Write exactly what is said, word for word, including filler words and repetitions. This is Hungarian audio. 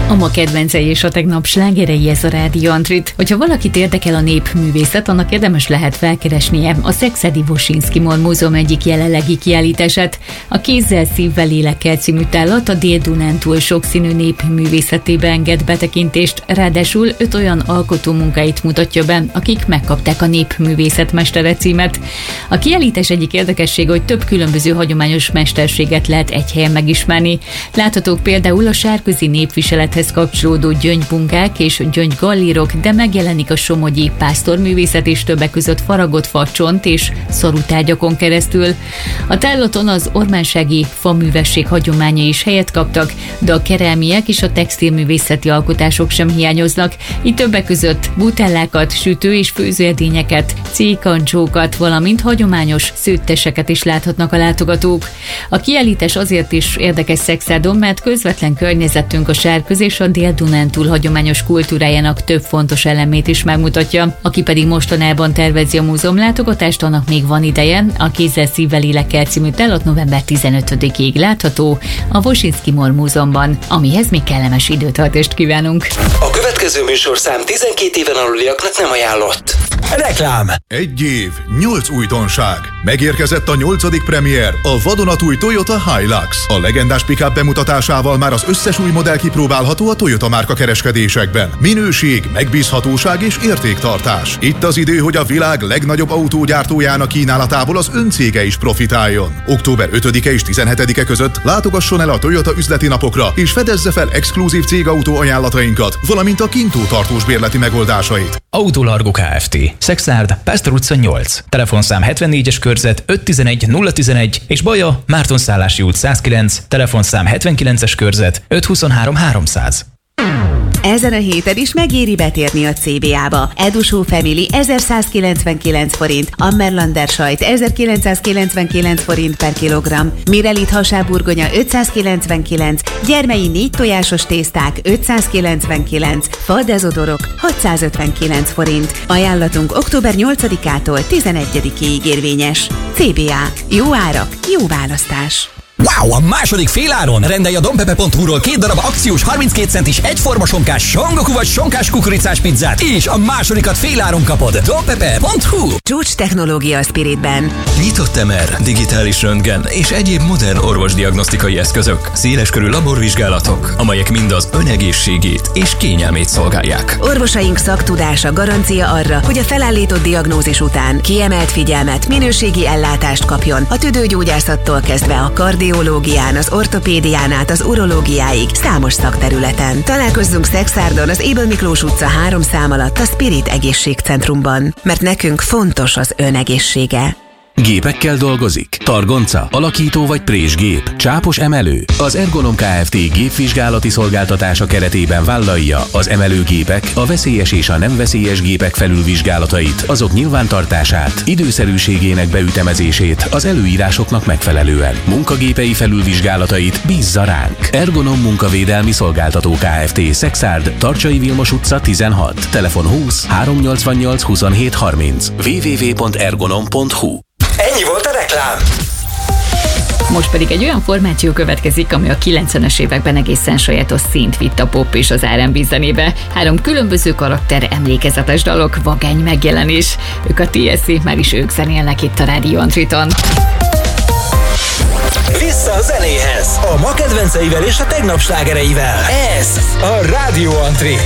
A ma kedvencei és a tegnap slágerei, ez a Rádió Antrit. Hogyha valakit érdekel a népművészet, annak érdemes lehet felkeresnie a Szekszárdi Woszyński-Mor Múzeum egyik jelenlegi kiállítását. A Kézzel, szívvel, lélekkel című tárlat a Dél-Dunántúl sokszínű népművészetébe enged betekintést, ráadásul öt olyan alkotó munkáit mutatja be, akik megkapták a népművészet mestere címet. A kiállítás egyik érdekessége, hogy több különböző hagyományos mesterséget lehet egy helyen megismerni. Láthatók például a sárközi népviselethez kapcsolódó gyöngybunkák és gyönggallérok, de megjelenik a somogyi pásztorművészet és többek között faragott facsont és szarutárgyakon keresztül. A tárlaton az ormánsági faművesség hagyományai is helyet kaptak, de a kerelmiek és a textilművészeti alkotások sem hiányoznak. Itt többek között butellákat, sütő- és főzőedényeket, cékancsókat, valamint hagyományos szőtteseket is láthatnak a látogatók. A kiállítás azért is érdekes Szekszárdon, mert közvetlen környezetünk a sárközi és a Dél-Dunántúl hagyományos kultúrájának több fontos elemét is megmutatja. Aki pedig mostanában tervezi a múzeum látogatást, annak még van ideje. A Kézzel, szívvel, lélekkel című tárlat november tizenötödikéig látható a Woszyński-Mor Múzeumban, amihez még kellemes időtartást kívánunk. A következő műsorszám tizenkét éven aluliaknak nem ajánlott. Reklám! Egy év, nyolc újdonság. Megérkezett a nyolcadik premier, a vadonatúj Toyota Hilux. A legendás pick-up bemutatásával már az összes új modell kipróbálható a Toyota márka kereskedésekben. Minőség, megbízhatóság és értéktartás. Itt az idő, hogy a világ legnagyobb autógyártójának kínálatából az öncége is profitáljon. október ötödike és tizenhetedike között látogasson el a Toyota üzleti napokra, és fedezze fel exkluzív cégautó ajánlatainkat, valamint a kintó tartós bérleti megoldásait. Autolargo Kft. Szexárd, Pásztor utca nyolc. Telefonszám hetvennégyes körzet öt tizenegy nulla tizenegy és Baja, Mártonszállási út százkilenc, telefonszám hetvenkilences körzet öt huszonhárom háromszáz. Ezen a héten is megéri betérni a cé bé á-ba. Edusó Family ezerszázkilencvenkilenc forint, Ammerlander sajt ezerkilencszázkilencvenkilenc forint per kilogramm, Mirelit hasáburgonya ötszázkilencvenkilenc, gyermei négy tojásos tészták ötszázkilencvenkilenc, fadezodorok hatszázötvenkilenc forint. Ajánlatunk október nyolcadikától tizenegyedikéig érvényes. cé bé á. Jó árak, jó választás. Wow, a második féláron! Rendelj a dompepe pont hu-ról két darab akciós harminckét centis egyforma sonkás songoku vagy sonkás kukoricás pizzát, és a másodikat féláron kapod. dompepe pont hu. Csúcs technológia a Spiritben. Nyitott em er, digitális röntgen és egyéb modern orvosdiagnosztikai eszközök, széleskörű laborvizsgálatok, amelyek mind az ön egészségét és kényelmét szolgálják. Orvosaink szaktudása garancia arra, hogy a felállított diagnózis után kiemelt figyelmet, minőségi ellátást kapjon a tüdőgyógyászattól kezdve a kardiológián, az ortopédián át az urológiáig számos szakterületen. Találkozzunk Szekszárdon az Ébel Miklós utca három szám alatt a Spirit Egészségcentrumban, mert nekünk fontos az ön egészsége. Gépekkel dolgozik? Targonca, alakító vagy présgép, csápos emelő? Az Ergonom Kft. Gépvizsgálati szolgáltatása keretében vállalja az emelőgépek, a veszélyes és a nem veszélyes gépek felülvizsgálatait, azok nyilvántartását, időszerűségének beütemezését az előírásoknak megfelelően. Munkagépei felülvizsgálatait bízza ránk. Ergonom Munkavédelmi Szolgáltató Kft. Szekszárd, Tarcsai Vilmos utca tizenhat, telefon húsz háromszáznyolcvannyolc huszonhét harminc, double-u double-u double-u pont ergonom pont hu. Ennyi volt a reklám! Most pedig egy olyan formáció következik, ami a kilencvenes években egészen sajátos színt vitt a pop és az er end bé zenébe. Három különböző karakter, emlékezetes dalok, vagány megjelenés. Ők a té es cé, már is ők zenélnek itt a Rádió Antriton. Vissza a zenéhez! A ma kedvenceivel és a tegnap slágereivel. Ez a Rádió Antri.